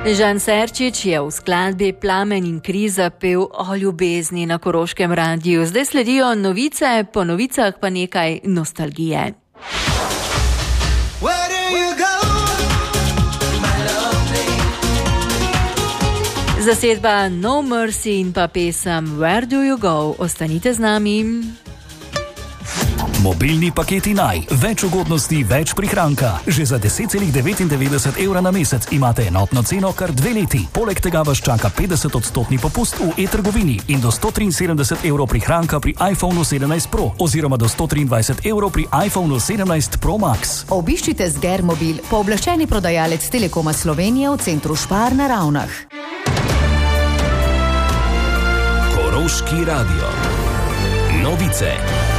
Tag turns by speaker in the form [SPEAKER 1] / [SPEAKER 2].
[SPEAKER 1] Žan Serčič je v skladbi Plamen in kriza pel o ljubezni na Koroškem radiju. Zdaj sledijo novice, po novicah pa nekaj nostalgije. Zasedba No Mercy in pa pesem Where do you go? Ostanite z nami.
[SPEAKER 2] Mobilni paketi Naj. Več ugodnosti, več prihranka. Že za 10,99 evra na mesec imate enotno ceno kar 2 leti. Poleg tega vas čaka 50% popust v e-trgovini in do 173 evrov prihranka pri iPhonu 17 Pro oziroma do 123 evrov pri iPhonu 17 Pro Max.
[SPEAKER 3] Obiščite Sgermobil, pooblaščeni prodajalec Telekoma Slovenije v centru Špar na Ravnah.
[SPEAKER 4] Koroški radio. Novice.